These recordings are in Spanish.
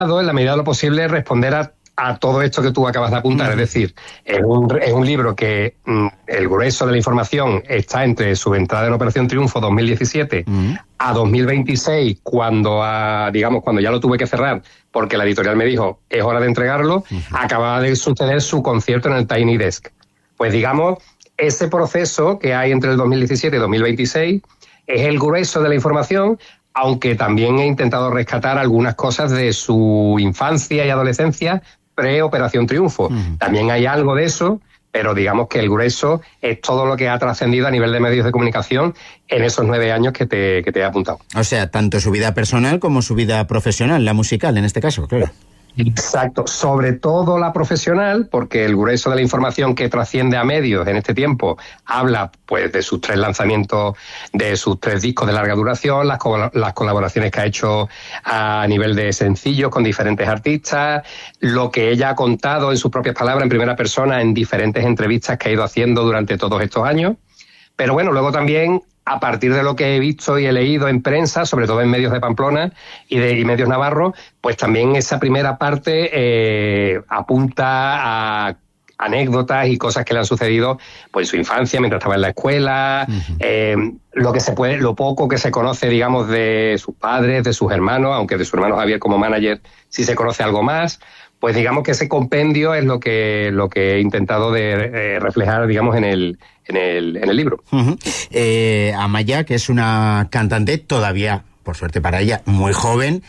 en la medida de lo posible, responder a todo esto que tú acabas de apuntar. Es decir, es un libro que el grueso de la información está entre su entrada en Operación Triunfo 2017 a 2026, cuando ya lo tuve que cerrar, porque la editorial me dijo, es hora de entregarlo, acababa de suceder su concierto en el Tiny Desk. Pues digamos, ese proceso que hay entre el 2017 y 2026 es el grueso de la información, aunque también he intentado rescatar algunas cosas de su infancia y adolescencia pre-Operación Triunfo. También hay algo de eso, pero digamos que el grueso es todo lo que ha trascendido a nivel de medios de comunicación en esos 9 años que te he apuntado. O sea, tanto su vida personal como su vida profesional, la musical en este caso, claro. Exacto, sobre todo la profesional, porque el grueso de la información que trasciende a medios en este tiempo habla pues de sus 3 lanzamientos, de sus 3 discos de larga duración, las colaboraciones que ha hecho a nivel de sencillos con diferentes artistas, lo que ella ha contado en sus propias palabras, en primera persona, en diferentes entrevistas que ha ido haciendo durante todos estos años. Pero bueno, luego también, a partir de lo que he visto y he leído en prensa, sobre todo en medios de Pamplona y medios navarros, pues también esa primera parte apunta a anécdotas y cosas que le han sucedido pues en su infancia, mientras estaba en la escuela, lo poco que se conoce, digamos, de sus padres, de sus hermanos, aunque de su hermano Javier como manager sí se conoce algo más. Pues digamos que ese compendio es lo que he intentado de reflejar, digamos, en el libro. Amaya, que es una cantante todavía, por suerte para ella, muy joven,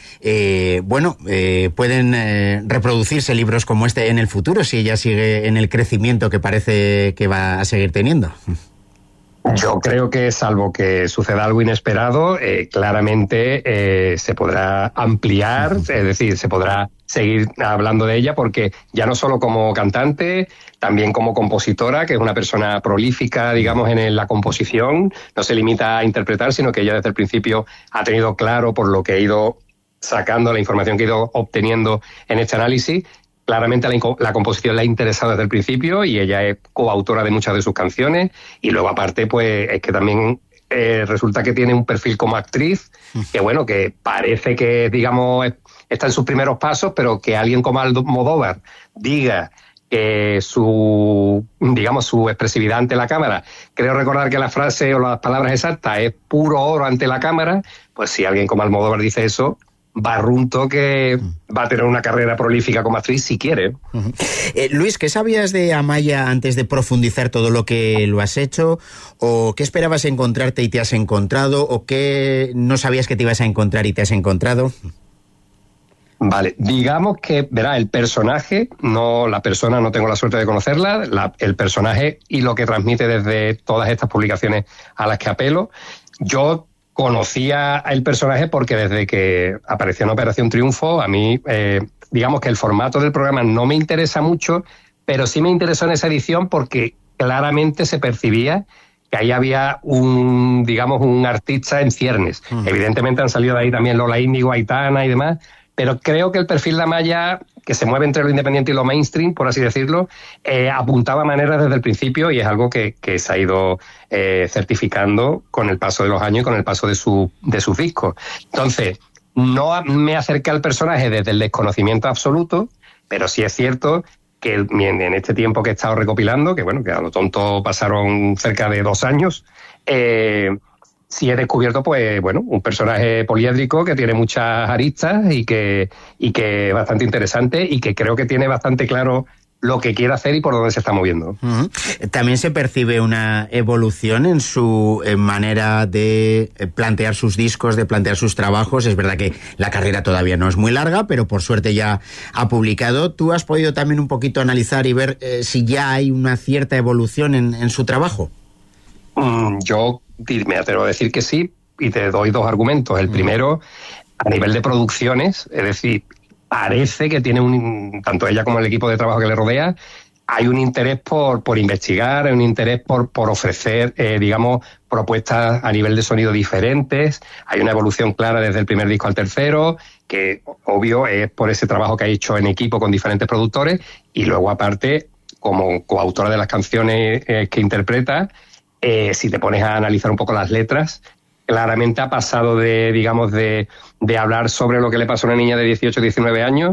pueden reproducirse libros como este en el futuro si ella sigue en el crecimiento que parece que va a seguir teniendo. Yo creo que, salvo que suceda algo inesperado, claramente se podrá ampliar, es decir, se podrá seguir hablando de ella, porque ya no solo como cantante, también como compositora, que es una persona prolífica, digamos, en la composición, no se limita a interpretar, sino que ella desde el principio ha tenido claro, por lo que he ido sacando, la información que he ido obteniendo en este análisis, claramente la composición le ha interesado desde el principio y ella es coautora de muchas de sus canciones, y luego aparte pues es que también resulta que tiene un perfil como actriz que bueno, que parece que digamos está en sus primeros pasos, pero que alguien como Almodóvar diga que su expresividad ante la cámara, creo recordar que la frase o las palabras exactas es puro oro ante la cámara, pues si alguien como Almodóvar dice eso, barrunto que va a tener una carrera prolífica como actriz si quiere. Luis, ¿qué sabías de Amaya antes de profundizar todo lo que lo has hecho? ¿O qué esperabas encontrarte y te has encontrado? ¿O qué no sabías que te ibas a encontrar y te has encontrado? Vale, digamos que, verá, el personaje, no la persona, no tengo la suerte de conocerla, el personaje y lo que transmite desde todas estas publicaciones a las que apelo, yo conocía el personaje porque desde que apareció en Operación Triunfo, a mí, digamos que el formato del programa no me interesa mucho, pero sí me interesó en esa edición porque claramente se percibía que ahí había un artista en ciernes. Evidentemente han salido de ahí también Lola Índigo, Aitana y demás, pero creo que el perfil de Amaya, que se mueve entre lo independiente y lo mainstream, por así decirlo, apuntaba maneras desde el principio, y es algo que se ha ido certificando con el paso de los años y con el paso de sus discos. Entonces, no me acerqué al personaje desde el desconocimiento absoluto, pero sí es cierto que en este tiempo que he estado recopilando, que bueno, que a lo tonto pasaron cerca de 2 años, sí he descubierto, pues bueno, un personaje poliédrico que tiene muchas aristas y que es bastante interesante y que creo que tiene bastante claro lo que quiere hacer y por dónde se está moviendo. También se percibe una evolución en su manera de plantear sus discos, de plantear sus trabajos. Es verdad que la carrera todavía no es muy larga, pero por suerte ya ha publicado. ¿Tú has podido también un poquito analizar y ver si ya hay una cierta evolución en su trabajo? Yo me atrevo a decir que sí, y te doy 2 argumentos. El primero, a nivel de producciones, es decir, parece que tiene tanto ella como el equipo de trabajo que le rodea, hay un interés por investigar, hay un interés por ofrecer, propuestas a nivel de sonido diferentes. Hay una evolución clara desde el primer disco al tercero, que obvio es por ese trabajo que ha hecho en equipo con diferentes productores, y luego aparte, como coautora de las canciones que interpreta, si te pones a analizar un poco las letras, claramente ha pasado de, digamos, de hablar sobre lo que le pasó a una niña de 18, 19 años